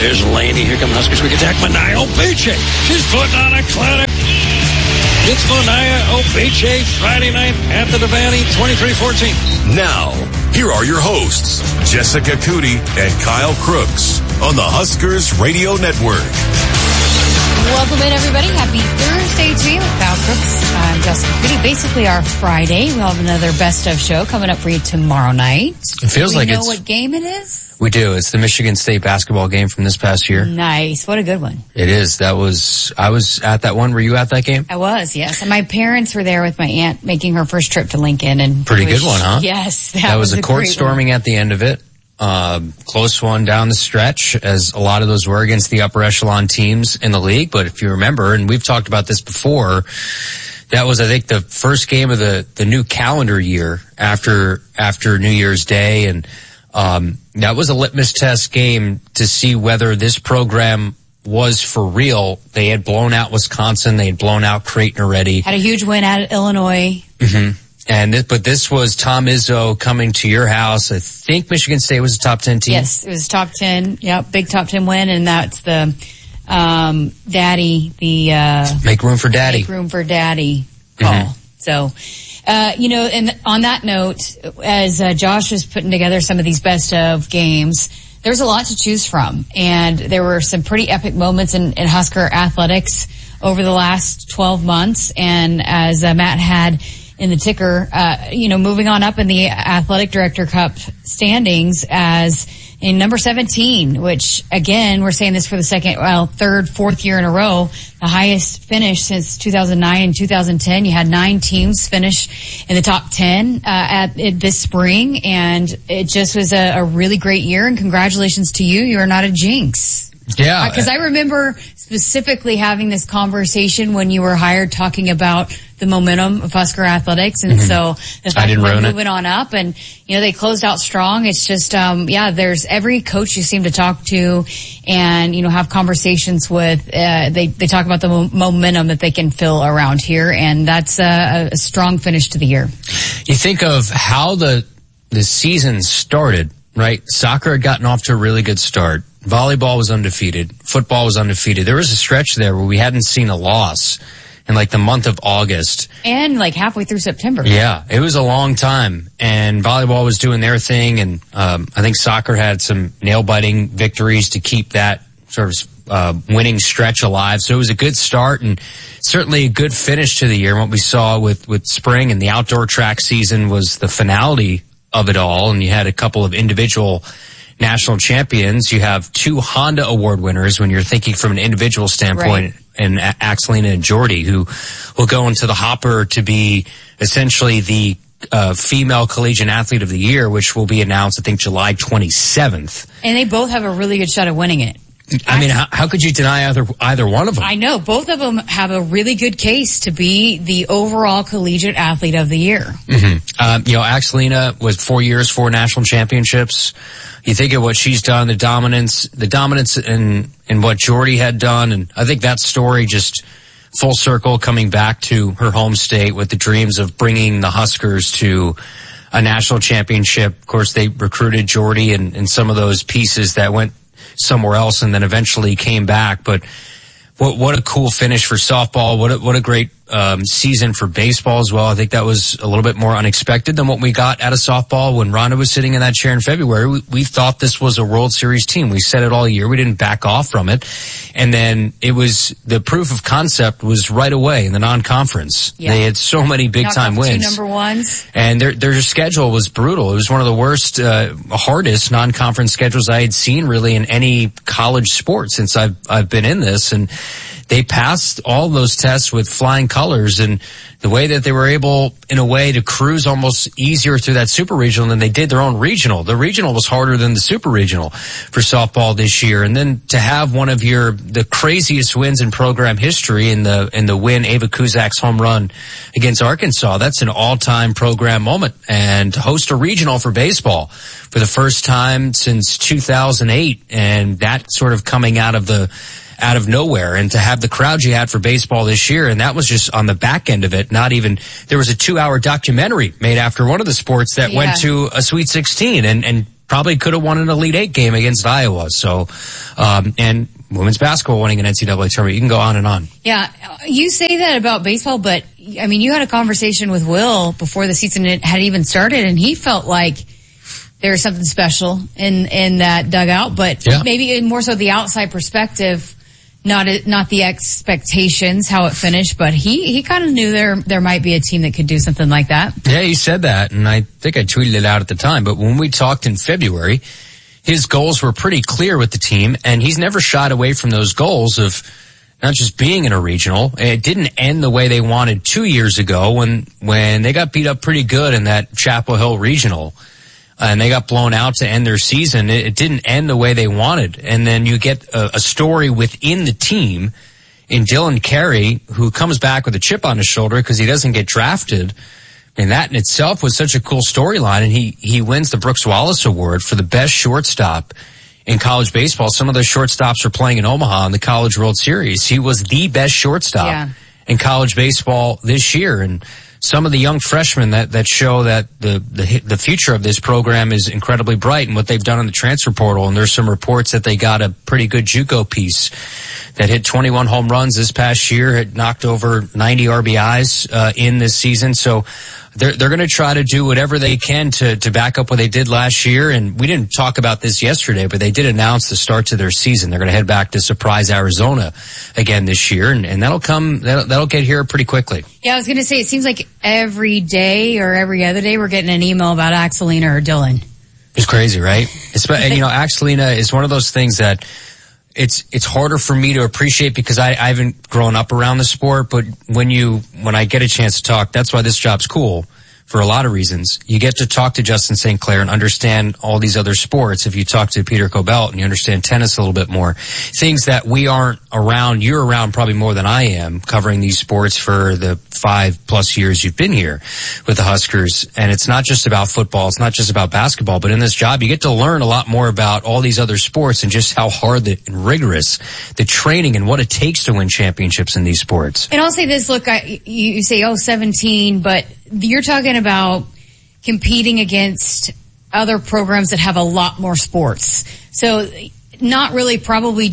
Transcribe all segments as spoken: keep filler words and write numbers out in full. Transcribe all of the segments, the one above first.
There's Laney. Here come Huskers. We can attack Mania Obeche. She's putting on a clinic. It's Mania Obeche Friday night at the Devaney, twenty-three fourteen. Now, here are your hosts, Jessica Cootie and Kyle Crooks on the Huskers Radio Network. Welcome in, everybody. Happy Thursday to you. Kyle Crooks. I'm Jessica Cootie. Basically, our Friday. We'll have another best of show coming up for you tomorrow night. It feels Do we like know it's... what game it is? We do. It's the Michigan State basketball game from this past year. Nice. What a good one. It is. That was... I was at that one. Were you at that game? I was, yes. And my parents were there with my aunt making her first trip to Lincoln. And Pretty was, good one, huh? Yes. That, that was, was a court storming one. At the end of it. Uh, close one down the stretch, as a lot of those were against the upper echelon teams in the league. But if you remember, and we've talked about this before, that was, I think, the first game of the, the new calendar year after, after New Year's Day. And, um, that was a litmus test game to see whether this program was for real. They had blown out Wisconsin. They had blown out Creighton already. Had a huge win at Illinois. Mm-hmm. And this, but this was Tom Izzo coming to your house. I think Michigan State was a top ten team. Yes, it was top ten. Yep, big top ten win, and that's the um, daddy. The uh, make room for daddy. Make room for daddy call. Mm-hmm. So, uh, you know, and on that note, as uh, Josh was putting together some of these best of games, there's a lot to choose from, and there were some pretty epic moments in, in Husker athletics over the last twelve months. And as uh, Matt had in the ticker, uh, you know, moving on up in the Athletic Director Cup standings as in number seventeen, which again, we're saying this for the second, well, third, fourth year in a row, the highest finish since two thousand nine and two thousand ten. You had nine teams finish in the top ten, uh, at it this spring, and it just was a, a really great year, and congratulations to you. You are not a jinx. Yeah. Because I remember specifically having this conversation when you were hired, talking about the momentum of Husker athletics. And mm-hmm. so the fact that we're moving it. on up, and, you know, they closed out strong. It's just, um, yeah, there's every coach you seem to talk to and, you know, have conversations with, uh, they, they talk about the mo- momentum that they can feel around here. And that's a, a strong finish to the year. You think of how the, the season started, right? Soccer had gotten off to a really good start. Volleyball was undefeated. Football was undefeated. There was a stretch there where we hadn't seen a loss in like the month of August. And like halfway through September. Yeah, it was a long time. And volleyball was doing their thing. And um, I think soccer had some nail-biting victories to keep that sort of uh, winning stretch alive. So it was a good start and certainly a good finish to the year. What we saw with, with spring and the outdoor track season was the finality of it all. And you had a couple of individual national champions. You have two Honda Award winners when you're thinking from an individual standpoint, right, and Axelina and Jordy, who will go into the hopper to be essentially the uh, female collegiate athlete of the year, which will be announced, I think, July twenty-seventh. And they both have a really good shot at winning it. I mean, how, how could you deny either either one of them? I know. Both of them have a really good case to be the overall collegiate athlete of the year. Mm-hmm. Um, you know, Axelina was four years, four national championships. You think of what she's done, the dominance, the dominance in, in what Jordy had done. And I think that story just full circle coming back to her home state with the dreams of bringing the Huskers to a national championship. Of course, they recruited Jordy and, and some of those pieces that went somewhere else and then eventually came back. But what, what a cool finish for softball. What a, what a great um, season for baseball as well. I think that was a little bit more unexpected than what we got out of softball when Rhonda was sitting in that chair in February. We, we thought this was a World Series team. We said it all year. We didn't back off from it. And then it was, the proof of concept was right away in the non-conference. Yeah. They had so many big-time wins. Two number ones. And their, their schedule was brutal. It was one of the worst, uh, hardest non-conference schedules I had seen really in any college sport since I've, I've been in this. And they passed all those tests with flying colors, and the way that they were able, in a way, to cruise almost easier through that super regional than they did their own regional. The regional was harder than the super regional for softball this year. And then to have one of your, the craziest wins in program history in the, in the win, Ava Kuzak's home run against Arkansas, that's an all-time program moment. And to host a regional for baseball for the first time since two thousand eight, and that sort of coming out of the, out of nowhere, and to have the crowd you had for baseball this year, and that was just on the back end of it. Not even, there was a two hour documentary made after one of the sports that yeah. went to a Sweet sixteen, and, and probably could have won an Elite Eight game against Iowa. So, um, and women's basketball winning an N C double A tournament. You can go on and on. Yeah, you say that about baseball, but I mean, you had a conversation with Will before the season had even started, and he felt like there was something special in in that dugout, but yeah. maybe more so the outside perspective, not not the expectations, how it finished. But he he kind of knew there there might be a team that could do something like that. Yeah, he said that, and I think I tweeted it out at the time. But when we talked in February, his goals were pretty clear with the team, and he's never shied away from those goals of not just being in a regional. It didn't end the way they wanted two years ago when, when they got beat up pretty good in that Chapel Hill regional, and they got blown out to end their season. It, it didn't end the way they wanted. And then you get a, a story within the team in Dylan Carey, who comes back with a chip on his shoulder because he doesn't get drafted. And that in itself was such a cool storyline, and he, he wins the Brooks Wallace Award for the best shortstop in college baseball. Some of those shortstops are playing in Omaha in the College World Series. He was the best shortstop yeah. in college baseball this year, and some of the young freshmen that, that show that the, the the future of this program is incredibly bright and what they've done in the transfer portal. And there's some reports that they got a pretty good JUCO piece that hit twenty-one home runs this past year, had knocked over ninety R B Is uh, in this season. So they're they're going to try to do whatever they can to to back up what they did last year. And we didn't talk about this yesterday, but they did announce the start to their season. They're going to head back to Surprise, Arizona again this year, and, and that'll come that'll, that'll get here pretty quickly. Yeah, I was going to say, it seems like every day or every other day we're getting an email about Axelina or Dylan. It's crazy, right? It's, and you know, Axelina is one of those things that it's it's harder for me to appreciate because I, I haven't grown up around the sport. But when you when I get a chance to talk, that's why this job's cool for a lot of reasons. You get to talk to Justin Saint Clair and understand all these other sports. If you talk to Peter Cobelt and you understand tennis a little bit more, things that we aren't around, you're around probably more than I am, covering these sports for the five plus years you've been here with the Huskers. And it's not just about football, it's not just about basketball, but in this job you get to learn a lot more about all these other sports and just how hard the, and rigorous the training and what it takes to win championships in these sports. And I'll say this, look, I, you say, oh, seventeen, but you're talking about competing against other programs that have a lot more sports. So not really probably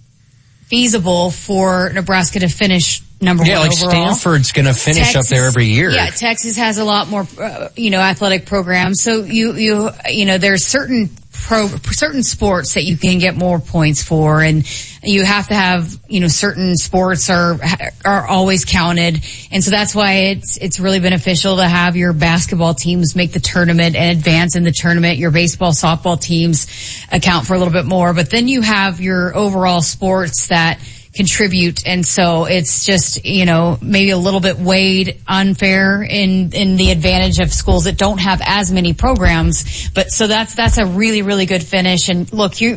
feasible for Nebraska to finish number yeah, one like overall. Stanford's going to finish Texas, up there every year. Yeah, Texas has a lot more, uh, you know, athletic programs. So you, you, you know, there's certain pro, certain sports that you can get more points for, and you have to have, you know, certain sports are are always counted, and so that's why it's it's really beneficial to have your basketball teams make the tournament and advance in the tournament. Your baseball, softball teams account for a little bit more, but then you have your overall sports that contribute, and so it's just, you know, maybe a little bit weighed unfair in in the advantage of schools that don't have as many programs. But so that's that's a really really good finish. And look, you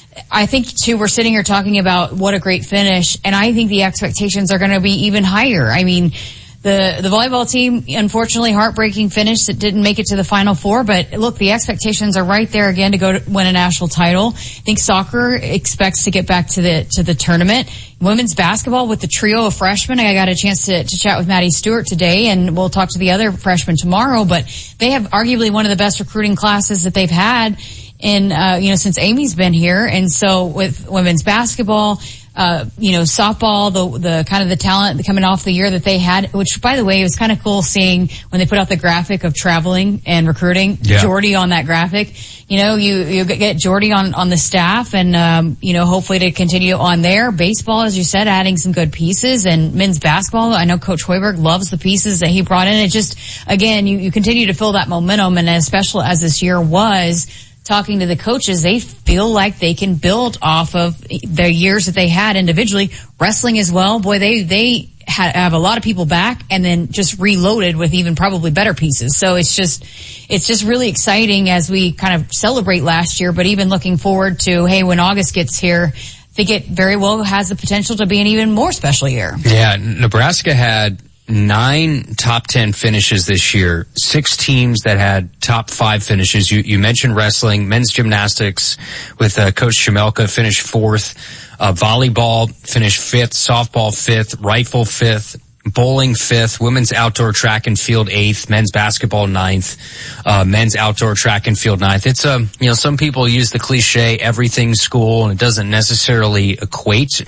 I think too, we're sitting here talking about what a great finish, and I think the expectations are going to be even higher. I mean, the the volleyball team, unfortunately, heartbreaking finish that didn't make it to the Final Four, but look, the expectations are right there again to go to win a national title. I think soccer expects to get back to the to the tournament. Women's basketball with the trio of freshmen, I got a chance to, to chat with Maddie Stewart today, and we'll talk to the other freshmen tomorrow, but they have arguably one of the best recruiting classes that they've had in, uh, you know, since Amy's been here. And so with women's basketball, uh, you know, softball, the, the kind of the talent coming off the year that they had, which by the way, it was kind of cool seeing when they put out the graphic of traveling and recruiting, yeah. Jordy on that graphic. You know, you, you get Jordy on, on the staff, and, um, you know, hopefully to continue on there. Baseball, as you said, adding some good pieces, and men's basketball, I know Coach Hoiberg loves the pieces that he brought in. It just, again, you, you continue to feel that momentum, and as special as this year was, talking to the coaches, they feel like they can build off of the years that they had individually. Wrestling as well. Boy, they, they have a lot of people back and then just reloaded with even probably better pieces. So it's just, it's just really exciting as we kind of celebrate last year, but even looking forward to, hey, when August gets here, I think it very well has the potential to be an even more special year. Yeah, Nebraska had nine top ten finishes this year, six teams that had top five finishes. You, you mentioned wrestling, men's gymnastics with uh, Coach Jamelka finished fourth, uh, volleyball finished fifth, softball fifth, rifle fifth, bowling fifth, women's outdoor track and field eighth, men's basketball ninth, uh, men's outdoor track and field ninth. It's a, you know, some people use the cliche everything school, and it doesn't necessarily equate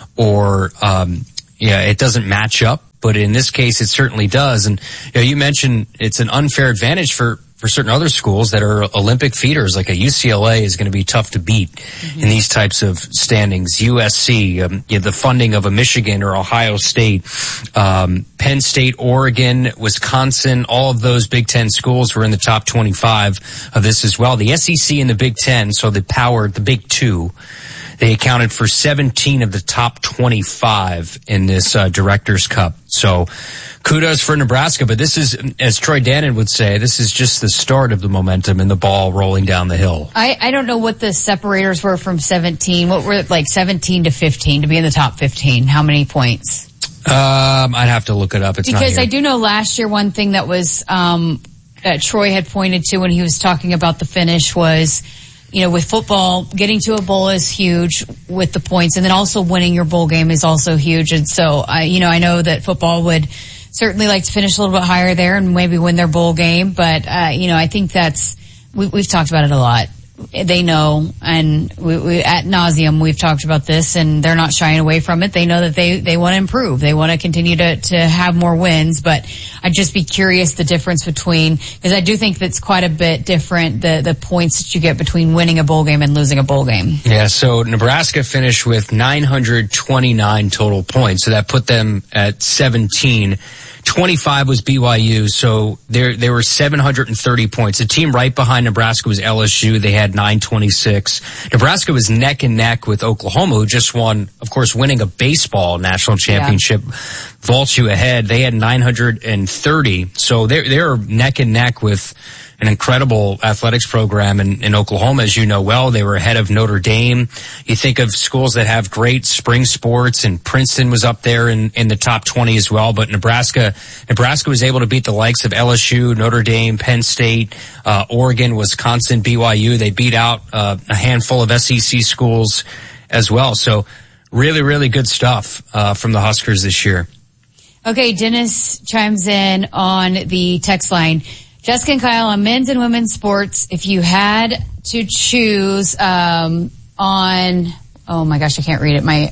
or, um, yeah, it doesn't match up. But in this case, it certainly does. And you know, you mentioned it's an unfair advantage for, for certain other schools that are Olympic feeders, like a U C L A is going to be tough to beat mm-hmm. in these types of standings. U S C, um, you know, the funding of a Michigan or Ohio State, um, Penn State, Oregon, Wisconsin, all of those Big Ten schools were in the top twenty-five of this as well. The S E C and the Big Ten, so the power, the Big Two, they accounted for seventeen of the top twenty-five in this uh, Directors' Cup. So kudos for Nebraska. But this is, as Troy Dannon would say, this is just the start of the momentum and the ball rolling down the hill. I, I don't know what the separators were from seventeen. What were like seventeen to fifteen to be in the top fifteen? How many points? Um, I'd have to look it up. It's because not I do know last year one thing that was um, that Troy had pointed to when he was talking about the finish was, you know, with football, getting to a bowl is huge with the points, and then also winning your bowl game is also huge. And so, I, you know, I know that football would certainly like to finish a little bit higher there and maybe win their bowl game. But, uh, you know, I think that's, we, we've talked about it a lot. They know, and we, we ad nauseum we've talked about this, and they're not shying away from it. They know that they, they want to improve. They want to continue to, to have more wins, but I'd just be curious the difference between, because I do think that's quite a bit different, the, the points that you get between winning a bowl game and losing a bowl game. Yeah, so Nebraska finished with nine hundred twenty-nine total points, so that put them at seventeen. twenty-five was B Y U, so there there were seven hundred thirty points. The team right behind Nebraska was L S U. They had nine twenty-six. Nebraska was neck and neck with Oklahoma, who just won, of course, winning a baseball national championship. Yeah. Vaults you ahead. They had nine hundred thirty, so they're, they're neck and neck with an incredible athletics program in, in Oklahoma, as you know well. They were ahead of Notre Dame. You think of schools that have great spring sports, and Princeton was up there in, in the top twenty as well. But Nebraska, Nebraska was able to beat the likes of L S U, Notre Dame, Penn State, uh, Oregon, Wisconsin, B Y U. They beat out uh, a handful of S E C schools as well. So really, really good stuff uh, from the Huskers this year. Okay, Dennis chimes in on the text line. Jessica and Kyle, on men's and women's sports, if you had to choose um, on, oh my gosh, I can't read it. My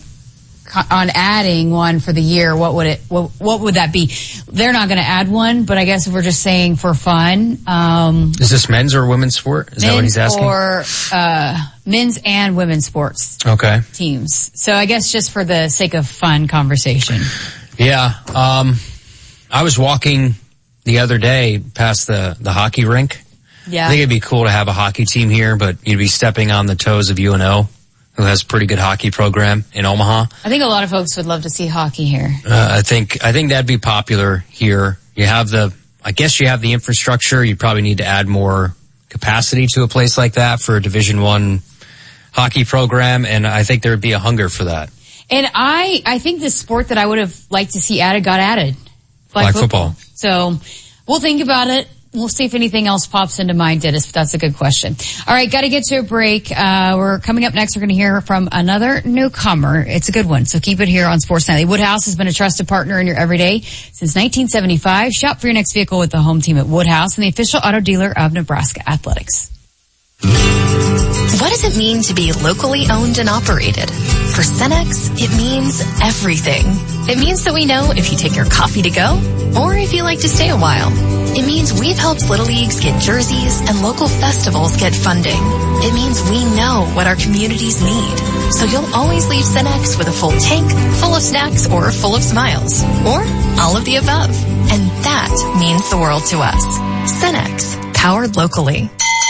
on adding one for the year, what would it? What, what would that be? They're not going to add one, but I guess if we're just saying for fun. Um, Is this men's or women's sport? Is that what he's asking? Or uh, men's and women's sports. Okay. Teams. So I guess just for the sake of fun conversation. Yeah, um, I was walking the other day past the, the hockey rink. Yeah. I think it'd be cool to have a hockey team here, but you'd be stepping on the toes of U N O, who has a pretty good hockey program in Omaha. I think a lot of folks would love to see hockey here. Uh, I think, I think that'd be popular here. You have the, I guess you have the infrastructure. You probably need to add more capacity to a place like that for a Division One hockey program, and I think there'd be a hunger for that. And I, I think the sport that I would have liked to see added got added. Flag, Flag football. football. So we'll think about it. We'll see if anything else pops into mind, Dennis. That's a good question. All right, got to get to a break. Uh, we're coming up next. We're going to hear from another newcomer. It's a good one, so keep it here on Sports Nightly. Woodhouse has been a trusted partner in your everyday since nineteen seventy-five. Shop for your next vehicle with the home team at Woodhouse and the official auto dealer of Nebraska Athletics. What does it mean to be locally owned and operated? For Cenex, it means everything. It means that we know if you take your coffee to go or if you like to stay a while. It means we've helped Little Leagues get jerseys and local festivals get funding. It means we know what our communities need. So you'll always leave Cenex with a full tank, full of snacks, or full of smiles. Or all of the above. And that means the world to us. Cenex, powered locally.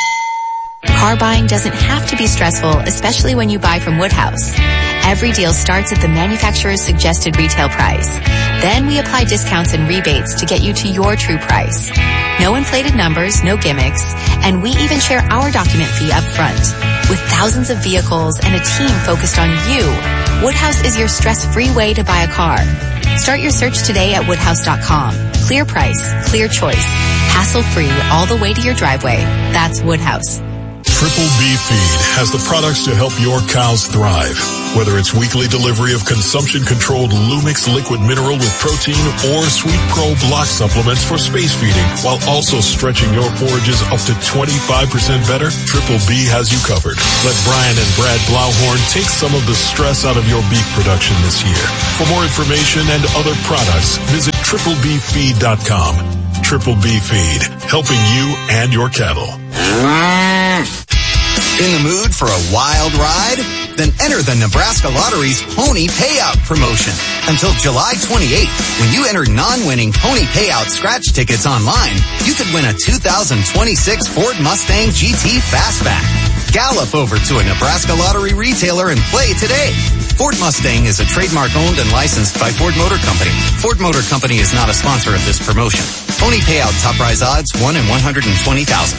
Car buying doesn't have to be stressful, especially when you buy from Woodhouse. Every deal starts at the manufacturer's suggested retail price. Then we apply discounts and rebates to get you to your true price. No inflated numbers, no gimmicks, and we even share our document fee up front. With thousands of vehicles and a team focused on you, Woodhouse is your stress-free way to buy a car. Start your search today at woodhouse dot com. Clear price, clear choice, hassle-free all the way to your driveway. That's Woodhouse. Triple B Feed has the products to help your cows thrive. Whether it's weekly delivery of consumption-controlled Lumix liquid mineral with protein or Sweet Pro block supplements for space feeding, while also stretching your forages up to twenty-five percent better, Triple B has you covered. Let Brian and Brad Blauhorn take some of the stress out of your beef production this year. For more information and other products, visit triple b feed dot com. Triple B Feed, helping you and your cattle. In the mood for a wild ride? Then enter the Nebraska Lottery's Pony Payout promotion. Until July twenty-eighth, when you enter non-winning Pony Payout scratch tickets online, you could win a two thousand twenty-six Ford Mustang G T Fastback. Gallop over to a Nebraska Lottery retailer and play today. Ford Mustang is a trademark owned and licensed by Ford Motor Company. Ford Motor Company is not a sponsor of this promotion. Pony Payout top prize odds one in one hundred twenty thousand.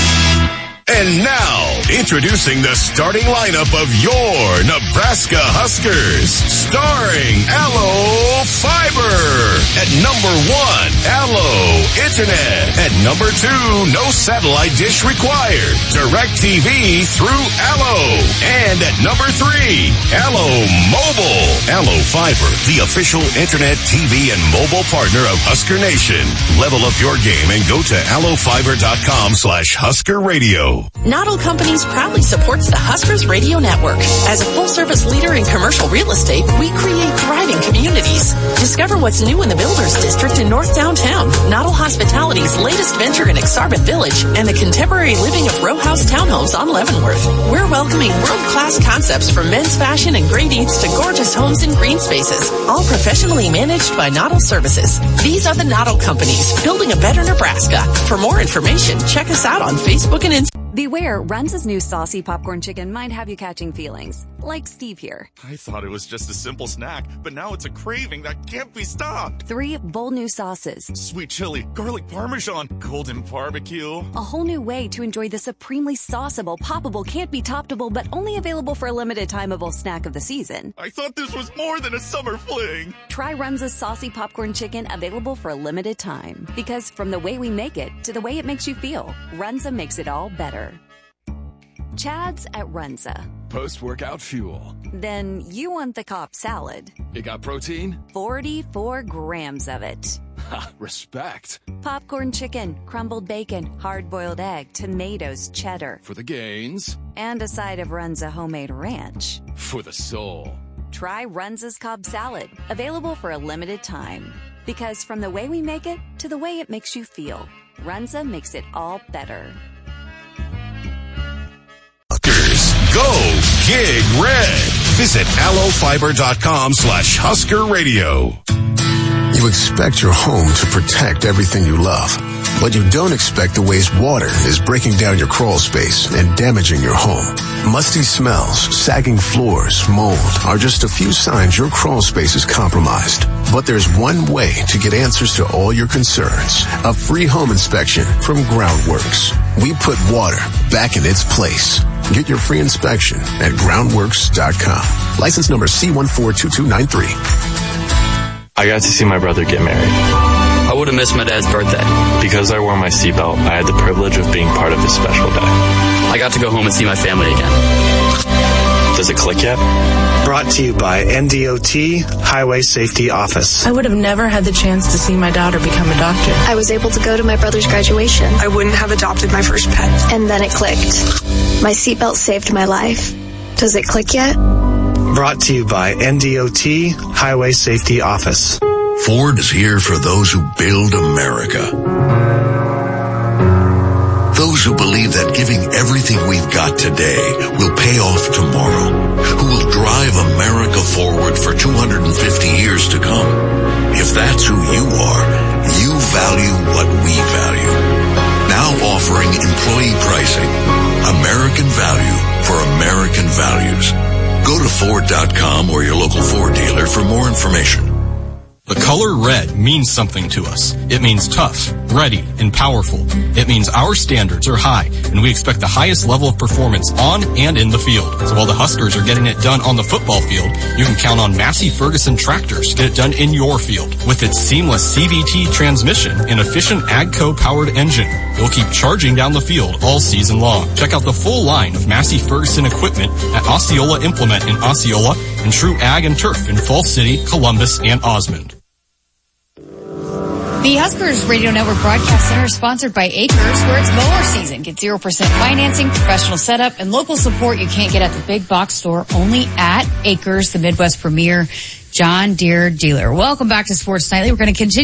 And now, introducing the starting lineup of your Nebraska Huskers, starring Allo Fiber. At number one, Allo Internet. At number two, no satellite dish required. DirecTV through Allo. And at number three, Allo Mobile. Allo Fiber, the official internet, T V, and mobile partner of Husker Nation. Level up your game and go to allo fiber dot com slash Husker Radio. Noddle Companies proudly supports the Huskers Radio Network. As a full-service leader in commercial real estate, we create thriving communities. Discover what's new in the Builders District in North Downtown, Noddle Hospitality's latest venture in Exarban Village, and the contemporary living of row house townhomes on Leavenworth. We're welcoming world-class concepts from men's fashion and great eats to gorgeous homes and green spaces, all professionally managed by Noddle Services. These are the Noddle Companies, building a better Nebraska. For more information, check us out on Facebook and Instagram. Beware, Runza's new saucy popcorn chicken might have you catching feelings. Like Steve here. I thought it was just a simple snack, but now it's a craving that can't be stopped. Three bold new sauces. Sweet chili, garlic parmesan, golden barbecue. A whole new way to enjoy the supremely sauceable, poppable, can't be toppable, but only available for a limited timeable snack of the season. I thought this was more than a summer fling. Try Runza's saucy popcorn chicken, available for a limited time. Because from the way we make it to the way it makes you feel, Runza makes it all better. Chad's at Runza. Post-workout fuel. Then you want the Cobb salad. It got protein? forty-four grams of it. Ha, respect. Popcorn chicken, crumbled bacon, hard-boiled egg, tomatoes, cheddar. For the gains. And a side of Runza homemade ranch. For the soul. Try Runza's Cobb salad, available for a limited time. Because from the way we make it to the way it makes you feel, Runza makes it all better. Go Gig Red. Visit allo fiber dot com slash Husker Radio. You expect your home to protect everything you love, but you don't expect the ways water is breaking down your crawl space and damaging your home. Musty smells, sagging floors, mold are just a few signs your crawl space is compromised. But there's one way to get answers to all your concerns. A free home inspection from Groundworks. We put water back in its place. Get your free inspection at groundworks dot com. License number C one four two two nine three. I got to see my brother get married. I would have missed my dad's birthday. Because I wore my seatbelt, I had the privilege of being part of this special day. I got to go home and see my family again. Does it click yet? Brought to you by N D O T Highway Safety Office. I would have never had the chance to see my daughter become a doctor. I was able to go to my brother's graduation. I wouldn't have adopted my first pet. And then it clicked. My seatbelt saved my life. Does it click yet? Brought to you by N D O T Highway Safety Office. Ford is here for those who build America. Those who believe that giving everything we've got today will pay off tomorrow. Who will drive America forward for two hundred fifty years to come. If that's who you are, you value what we value. Now offering employee pricing. American value for American values. Go to Ford dot com or your local Ford dealer for more information. The color red means something to us. It means tough, ready, and powerful. It means our standards are high, and we expect the highest level of performance on and in the field. So while the Huskers are getting it done on the football field, you can count on Massey Ferguson tractors to get it done in your field. With its seamless C V T transmission and efficient AGCO-powered engine, you'll keep charging down the field all season long. Check out the full line of Massey Ferguson equipment at Osceola Implement in Osceola and True Ag and Turf in Falls City, Columbus, and Osmond. The Huskers Radio Network Broadcast Center is sponsored by Acres, where it's mower season. Get zero percent financing, professional setup, and local support you can't get at the big box store, only at Acres, the Midwest premier John Deere dealer. Welcome back to Sports Nightly. We're going to continue